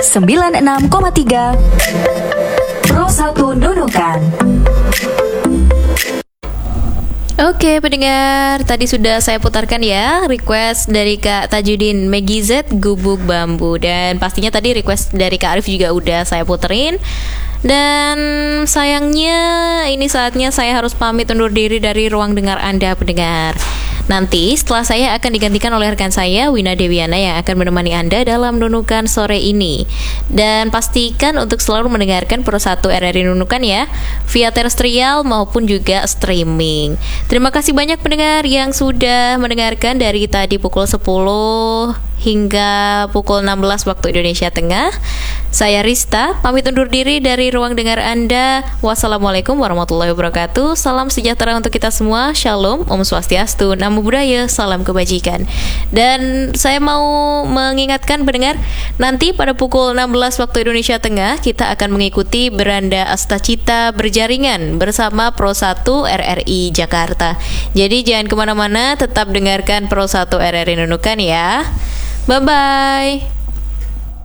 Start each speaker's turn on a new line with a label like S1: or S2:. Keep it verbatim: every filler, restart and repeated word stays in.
S1: sembilan puluh enam koma tiga Pro satu Nunukan.
S2: Oke pendengar, tadi sudah saya putarkan ya request dari Kak Tajudin Meggy Z Gubuk Bambu. Dan pastinya tadi request dari Kak Arif juga udah saya puterin. Dan sayangnya ini saatnya saya harus pamit undur diri dari ruang dengar Anda pendengar. Nanti setelah saya akan digantikan oleh rekan saya Wina Dewiana yang akan menemani Anda dalam Nunukan sore ini. Dan pastikan untuk selalu mendengarkan Pro satu R R I Nunukan ya, via terestrial maupun juga streaming. Terima kasih banyak pendengar yang sudah mendengarkan dari tadi pukul sepuluh hingga pukul enam belas waktu Indonesia Tengah. Saya Rista, pamit undur diri dari ruang dengar Anda. Wassalamualaikum warahmatullahi wabarakatuh. Salam sejahtera untuk kita semua. Shalom, Om Swastiastu, Namo Buddhaya, salam kebajikan. Dan saya mau mengingatkan pendengar, nanti pada pukul enam belas waktu Indonesia Tengah kita akan mengikuti Beranda Astacita Berjaringan bersama Pro satu R R I Jakarta. Jadi jangan kemana-mana, tetap dengarkan Pro satu R R I Nunukan ya. Bye-bye.